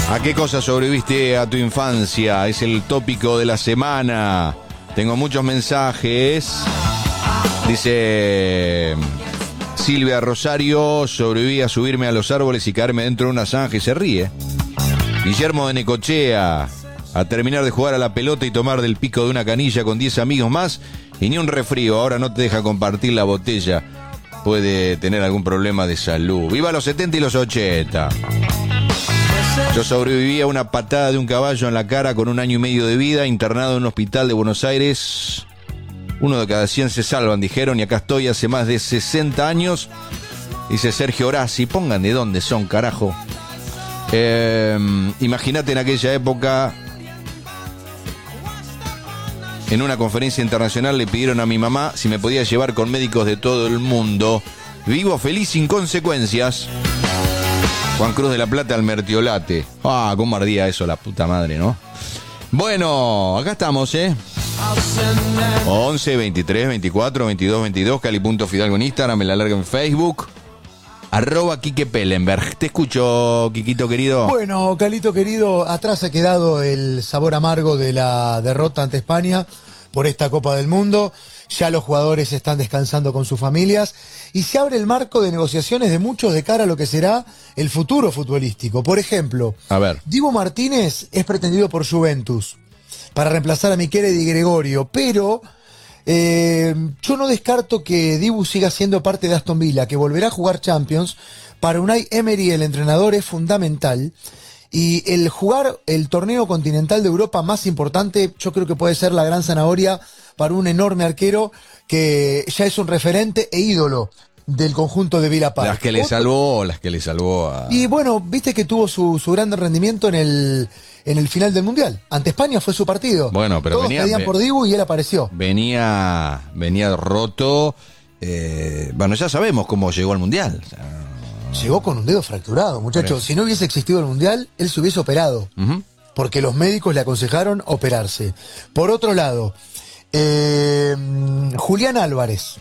¿A qué cosa sobreviviste a tu infancia? Es el tópico de la semana. Tengo muchos mensajes. Dice Silvia Rosario: sobreviví a subirme a los árboles y caerme dentro de una zanja, y se ríe. Guillermo de Necochea: a terminar de jugar a la pelota y tomar del pico de una canilla con 10 amigos más y ni un resfrío. Ahora no te deja compartir la botella. Puede tener algún problema de salud. ¡Viva los 70 y los 80! Yo sobreviví a una patada de un caballo en la cara con 1 año y medio de vida, internado en un hospital de Buenos Aires. 1 de cada 100 se salvan, dijeron, y acá estoy hace más de 60 años. Dice Sergio Horaci: pongan de dónde son, carajo. Imagínate en aquella época, en una conferencia internacional le pidieron a mi mamá si me podía llevar con médicos de todo el mundo. Vivo feliz sin consecuencias. Juan Cruz de la Plata al Mertiolate. Ah, cómo ardía eso, la puta madre, ¿no? Bueno, acá estamos, 11, 23, 24, 22, 22, Cali.Fidalgo en Instagram, en la larga en Facebook. @Quique Pellenberg. Te escucho, Quiquito querido. Bueno, Calito querido, atrás ha quedado el sabor amargo de la derrota ante España por esta Copa del Mundo. Ya los jugadores están descansando con sus familias y se abre el marco de negociaciones de muchos de cara a lo que será el futuro futbolístico. Por ejemplo, a ver, Dibu Martínez es pretendido por Juventus para reemplazar a Michele Di Gregorio, pero yo no descarto que Dibu siga siendo parte de Aston Villa, que volverá a jugar Champions. Para Unai Emery, el entrenador, es fundamental. Y el jugar el torneo continental de Europa más importante, yo creo que puede ser la gran zanahoria para un enorme arquero que ya es un referente e ídolo del conjunto de Villa Park. Las que le salvó a... Y bueno, viste que tuvo su gran rendimiento en el final del Mundial. Ante España fue su partido. Bueno, pero todos pedían por Dibu y él apareció. Venía roto. Bueno, ya sabemos cómo llegó al Mundial. Llegó con un dedo fracturado, muchachos. Si no hubiese existido el Mundial, él se hubiese operado. Porque los médicos le aconsejaron operarse. Por otro lado, Julián Álvarez.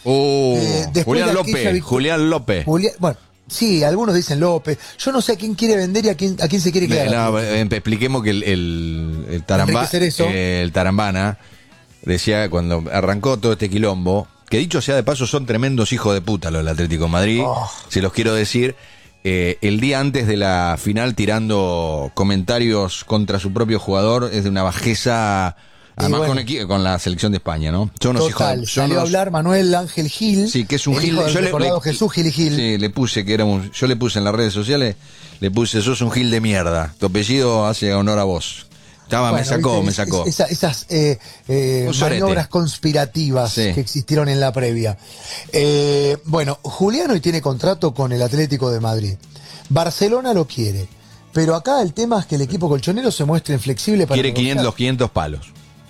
Julián López. Bueno, sí, algunos dicen López. Yo no sé a quién quiere vender y a quién se quiere quedar. Expliquemos que el Tarambana decía cuando arrancó todo este quilombo, que dicho sea de paso son tremendos hijos de puta los del Atlético de Madrid, se los quiero decir, el día antes de la final tirando comentarios contra su propio jugador es de una bajeza, además bueno, con la selección de España, ¿no? Son unos total, hijos de, salió a hablar Manuel Ángel Gil. Sí, que es un Gil. Jesús Gil y Gil. Sí, le puse que era yo le puse en las redes sociales, sos un Gil de mierda, tu apellido hace honor a vos. Bueno, me sacó. Esas maniobras conspirativas que existieron en la previa. Bueno, Julián hoy tiene contrato con el Atlético de Madrid. Barcelona lo quiere. Pero acá el tema es que el equipo colchonero se muestre inflexible para... Quiere 500 palos.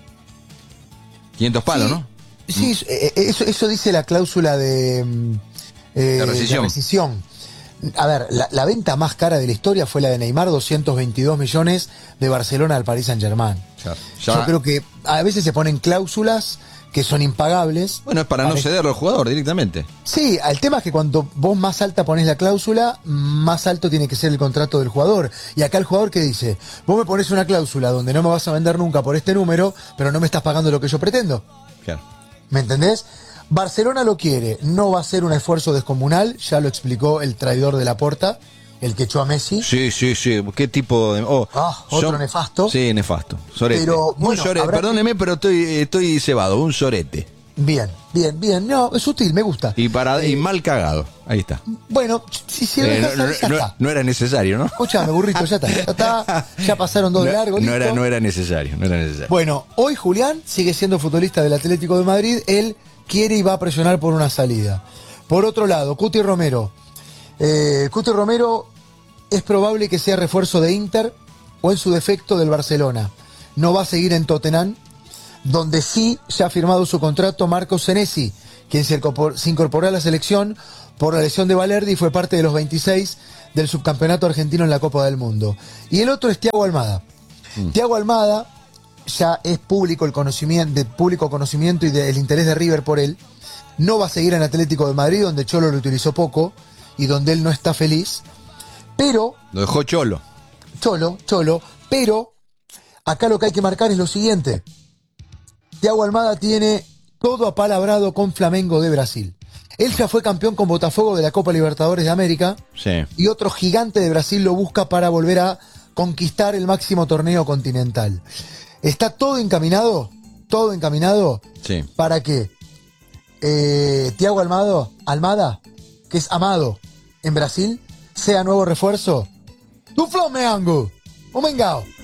500 palos, sí, ¿no? Sí, eso dice la cláusula de rescisión. A ver, la venta más cara de la historia fue la de Neymar, 222 millones de Barcelona al Paris Saint-Germain. Yo creo que a veces se ponen cláusulas que son impagables. Bueno, es para no cederlo al jugador directamente. Sí, el tema es que cuando vos más alta ponés la cláusula, más alto tiene que ser el contrato del jugador. Y acá el jugador que dice, vos me ponés una cláusula donde no me vas a vender nunca por este número, pero no me estás pagando lo que yo pretendo. Claro. ¿Me entendés? Barcelona lo quiere, no va a ser un esfuerzo descomunal, ya lo explicó el traidor de Laporta, el que echó a Messi. Sí, qué tipo de... otro nefasto. Sí, nefasto, sorete. Pero, bueno, sorete. Perdóneme, pero estoy cebado, un sorete. Bien, no, es sutil, me gusta. Y mal cagado, ahí está. Bueno, si no era necesario, ¿no? Escuchame, burrito, ya está, ya pasaron dos de largo. No era necesario. Bueno, hoy Julián sigue siendo futbolista del Atlético de Madrid, él quiere y va a presionar por una salida. Por otro lado, Cuti Romero. Cuti Romero es probable que sea refuerzo de Inter o en su defecto del Barcelona. No va a seguir en Tottenham, donde sí ya ha firmado su contrato Marco Senesi, quien se incorporó a la selección por la lesión de Valerdi y fue parte de los 26 del subcampeonato argentino en la Copa del Mundo. Y el otro es Thiago Almada. Thiago Almada ya es público conocimiento y del interés de River por él. No va a seguir en Atlético de Madrid, donde Cholo lo utilizó poco y donde él no está feliz. Pero... Lo dejó Cholo. cholo, pero acá lo que hay que marcar es lo siguiente. Thiago Almada tiene todo apalabrado con Flamengo de Brasil. Él ya fue campeón con Botafogo de la Copa Libertadores de América. Sí. Y otro gigante de Brasil lo busca para volver a conquistar el máximo torneo continental. Está todo encaminado Sí. para que Thiago Almada, que es amado en Brasil, sea nuevo refuerzo do Flamengo. Omengao.